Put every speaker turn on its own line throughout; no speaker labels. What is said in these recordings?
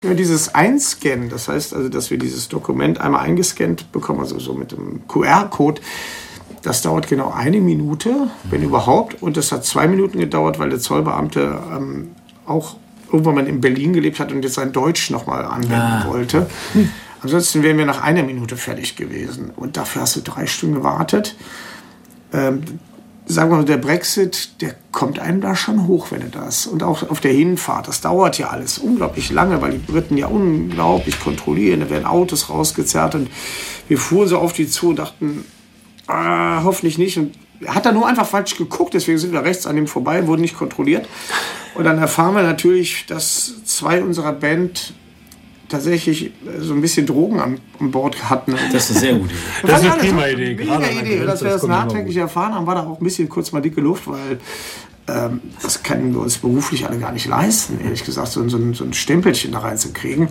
Ja, dieses Einscannen, das heißt also, dass wir dieses Dokument einmal eingescannt bekommen, also so mit dem QR-Code, das dauert genau 1 Minute, wenn überhaupt. Und das hat 2 Minuten gedauert, weil der Zollbeamte auch irgendwann mal in Berlin gelebt hat und jetzt sein Deutsch nochmal anwenden wollte. Ansonsten wären wir nach 1 Minute fertig gewesen. Und dafür hast du 3 Stunden gewartet. Sagen wir mal, der Brexit, der kommt einem da schon hoch, wenn er das. Und auch auf der Hinfahrt, das dauert ja alles unglaublich lange, weil die Briten ja unglaublich kontrollieren. Da werden Autos rausgezerrt und wir fuhren so auf die zu und dachten, hoffentlich nicht. Und er hat da nur einfach falsch geguckt, deswegen sind wir rechts an ihm vorbei, wurden nicht kontrolliert. Und dann erfahren wir natürlich, dass 2 unserer Band tatsächlich so ein bisschen Drogen an Bord hatten.
Das ist eine sehr gute Idee.
Das ist eine prima Idee.
Mega Idee. Dass wir das nachträglich erfahren haben, war da auch ein bisschen kurz mal dicke Luft, weil das können wir uns beruflich alle gar nicht leisten, ehrlich gesagt, so ein Stempelchen da reinzukriegen.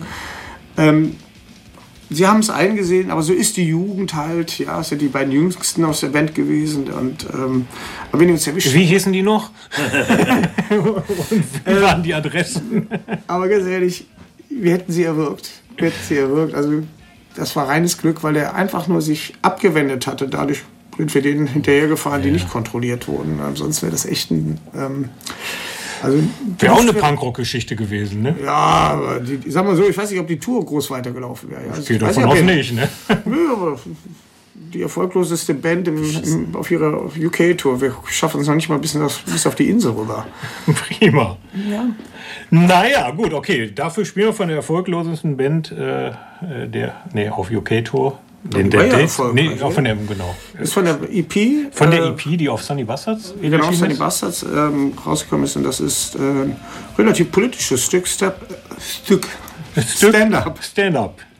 Sie haben es eingesehen, aber so ist die Jugend halt. Ja, es sind die beiden Jüngsten aus der Band gewesen. Und, aber wenn die uns erwischt,
wie hießen die noch? Und wie waren die Adressen?
Aber ganz ehrlich, wir hätten sie erwürgt. Also das war reines Glück, weil er einfach nur sich abgewendet hatte. Dadurch sind wir denen hinterhergefahren, die nicht kontrolliert wurden. Ansonsten wäre das echt ein...
wäre auch eine Punkrock-Geschichte gewesen, ne?
Ja, aber sag mal so, ich weiß nicht, ob die Tour groß weitergelaufen wäre. Ja.
Ich gehe davon aus nicht, ne?
Nö, aber die erfolgloseste Band auf ihrer UK-Tour. Wir schaffen es noch nicht mal bis auf die Insel rüber.
Prima.
Ja.
Naja, gut, okay. Dafür spielen wir von der erfolglosesten Band auf UK-Tour. Auch von der, genau.
Ist von der EP.
Von der EP, die auf Sunny Bastards.
Genau, auf Sunny Bastards rausgekommen ist. Und das ist ein relativ politisches Stück. Stand-up.
Stand-up.